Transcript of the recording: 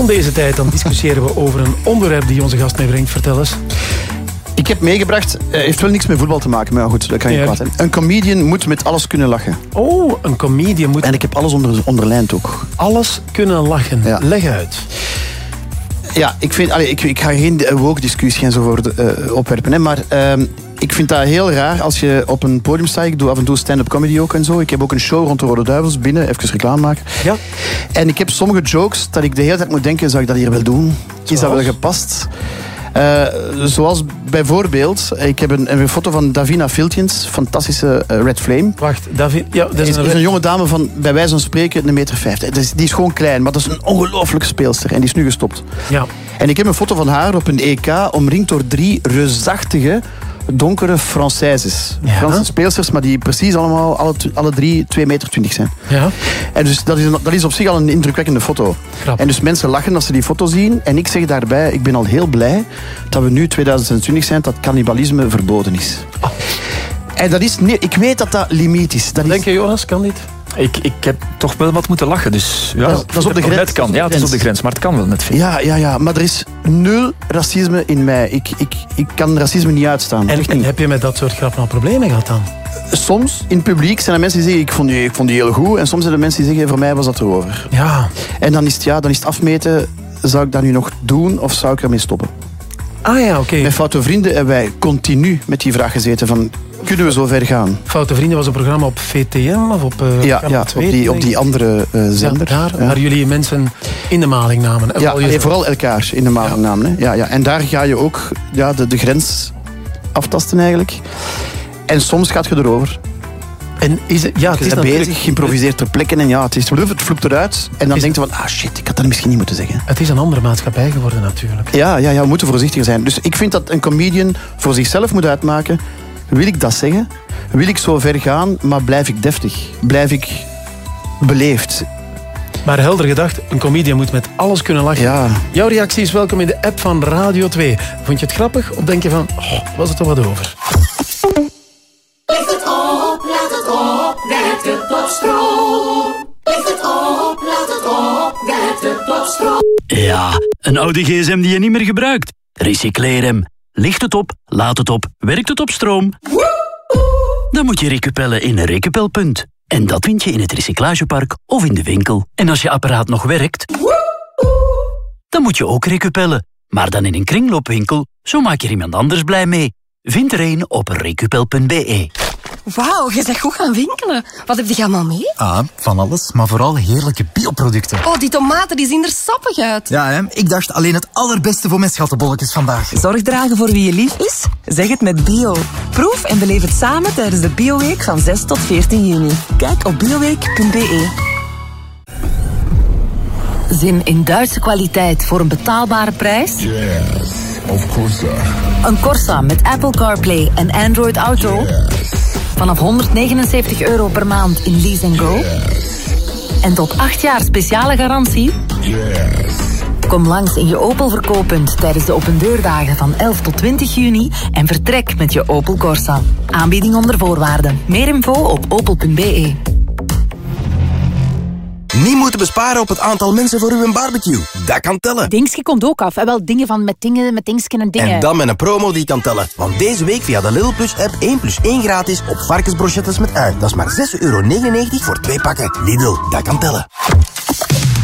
Rond deze tijd dan discussiëren we over een onderwerp die onze gast meebrengt. Vertel eens. Ik heb meegebracht, heeft wel niks met voetbal te maken, maar goed, dat kan je kwaad hebben. Een comedian moet met alles kunnen lachen. Oh, een comedian moet... En ik heb alles onderlijnd ook. Alles kunnen lachen. Ja. Leg uit. Ja, ik ga geen woke-discussie en zo voor opwerpen, hè, maar ik vind dat heel raar als je op een podium staat. Ik doe af en toe stand-up comedy ook en zo. Ik heb ook een show rond de Rode Duivels binnen, even reclame maken. Ja. En ik heb sommige jokes dat ik de hele tijd moet denken, zou ik dat hier wel doen? Is dat wel gepast? Zoals bijvoorbeeld, ik heb een foto van Davina Filtjens, fantastische Red Flame. Wacht, dat is een jonge dame van, bij wijze van spreken, 1,50 meter. Die is gewoon klein, maar dat is een ongelooflijke speelster. En die is nu gestopt. Ja. En ik heb een foto van haar op een EK, omringd door 3 reusachtige, donkere Françaises. Ja. Franse speelsters, maar die precies allemaal, alle 3 2,20 meter zijn. Ja. En dus dat is op zich al een indrukwekkende foto. Grap. En dus mensen lachen als ze die foto zien. En ik zeg daarbij, ik ben al heel blij dat we nu 2020 zijn, dat cannibalisme verboden is. Oh. En dat is, nee, ik weet dat dat limiet is. Denk je, Jonas, kan dit? Ik heb toch wel wat moeten lachen, dus ja, dat is op de grens. Net kan. Ja, het is op de grens, maar het kan wel net veel. Ja, maar er is 0 racisme in mij. Ik kan racisme niet uitstaan. En heb je met dat soort grappen al problemen gehad dan? Soms, in het publiek, zijn er mensen die zeggen, ik vond die heel goed. En soms zijn er mensen die zeggen, voor mij was dat erover. Ja. En dan is het afmeten, zou ik dat nu nog doen of zou ik ermee stoppen? Ah ja, oké. Met Foute Vrienden hebben wij continu met die vraag gezeten van, kunnen we zo ver gaan? Foute Vrienden was een programma op VTM of op op die andere zender. Ja, waar jullie mensen in de maling namen. Vooral elkaar in de maling namen. Hè. Ja. En daar ga je ook de grens aftasten eigenlijk. En soms gaat je erover. En is het, je bent bezig, geïmproviseerd ter plekke en het vloept eruit. En dan denk je van, shit, ik had dat misschien niet moeten zeggen. Het is een andere maatschappij geworden natuurlijk. Ja, we moeten voorzichtiger zijn. Dus ik vind dat een comedian voor zichzelf moet uitmaken, wil ik dat zeggen? Wil ik zo ver gaan, maar blijf ik deftig? Blijf ik beleefd? Maar helder gedacht, een comedian moet met alles kunnen lachen. Ja. Jouw reactie is welkom in de app van Radio 2. Vond je het grappig of denk je van, was het er wat over? Licht het op, laat het op, werkt het op stroom. Licht het op, laat het op, werkt het op stroom. Ja, een oude gsm die je niet meer gebruikt. Recycleer hem. Licht het op, laat het op, werkt het op stroom. Dan moet je recupellen in een Recupel-punt. En dat vind je in het recyclagepark of in de winkel. En als je apparaat nog werkt, dan moet je ook recupellen. Maar dan in een kringloopwinkel, zo maak je er iemand anders blij mee. Vind er een op recupel.be. Wauw, je bent goed gaan winkelen. Wat heb je allemaal mee? Van alles, maar vooral heerlijke bioproducten. Oh, die tomaten die zien er sappig uit. Ja, hè? Ik dacht alleen het allerbeste voor mijn schattenbolletjes vandaag. Zorg dragen voor wie je lief is? Zeg het met bio. Proef en beleef het samen tijdens de Bioweek van 6 tot 14 juni. Kijk op bioweek.be. Zin in Duitse kwaliteit voor een betaalbare prijs? Yes, of Corsa. Een Corsa met Apple CarPlay en Android Auto? Yes. Vanaf €199 per maand in Lease & Go? Yes. En tot 8 jaar speciale garantie? Yes. Kom langs in je Opel verkooppunt tijdens de opendeurdagen van 11 tot 20 juni en vertrek met je Opel Corsa. Aanbieding onder voorwaarden. Meer info op opel.be. Niet moeten besparen op het aantal mensen voor uw barbecue. Dat kan tellen. Dingske komt ook af. En wel dingen van met dingsken en dingen. En dan met een promo die kan tellen. Want deze week via de Lidl Plus app 1+1 gratis op varkensbrochettes met ui. Dat is maar €6,99 voor 2 pakken. Lidl, dat kan tellen.